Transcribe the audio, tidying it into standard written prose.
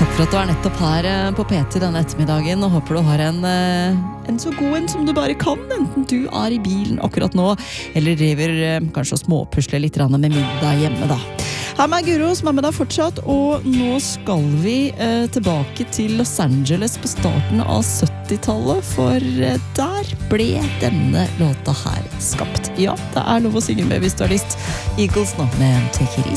Takk for at du nettopp her på P3 denne ettermiddagen, og håper du har en så god en som du bare kan, enten du I bilen akkurat nå, eller driver kanskje å småpusle litt med middag hjemme da. Her med Guro som med deg fortsatt, og nå skal vi tilbake til Los Angeles på starten av 70-tallet, for der ble denne låta her skapt. Ja, det lov å synge med hvis du har lyst. Eagles nå med Take It Easy.